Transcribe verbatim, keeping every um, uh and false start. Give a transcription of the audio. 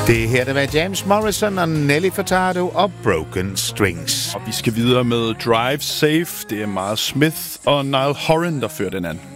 Det her, der var James Morrison og Nelly Furtado og Broken Strings. Og vi skal videre med Drive Safe. Det er Miles Smith og Niall Horan, der fører den an.